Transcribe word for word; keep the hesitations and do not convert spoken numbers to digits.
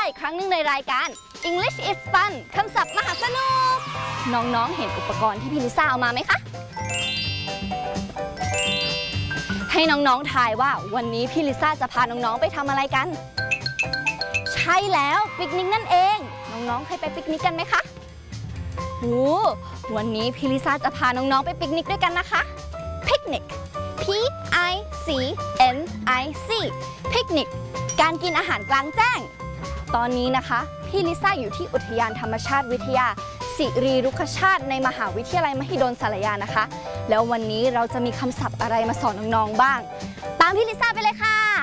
อีกครั้งหนึ่งในรายการ English is Fun คำศัพท์มหาสนุกน้องๆเห็นอุปกรณ์ที่พี่ลิซ่าเอามาไหมคะให้น้องๆทายว่าวันนี้พี่ลิซ่าจะพาน้องๆไปทำอะไรกันใช่แล้วปิกนิกนั่นเองน้องๆเคยไปปิกนิกกันไหมคะโอ้วันนี้พี่ลิซ่าจะพาน้องๆไปปิกนิกด้วยกันนะคะพิกนิก P I C N I C พิกนิกการกินอาหารกลางแจ้งตอนนี้นะคะพี่ลิซ่าอยู่ที่อุทยานธรรมชาติวิทยาสิริรุกขชาติในมหาวิทยาลัยมหิดลสารยานะคะแล้ววันนี้เราจะมีคำศัพท์อะไรมาสอนน้องๆบ้างตามพี่ลิซ่าไปเลยค่ะ